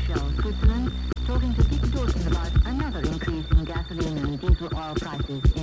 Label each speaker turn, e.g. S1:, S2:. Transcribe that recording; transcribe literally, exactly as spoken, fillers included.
S1: Shell Switzerland, talking to Dick Dawson about another increase in gasoline and diesel oil prices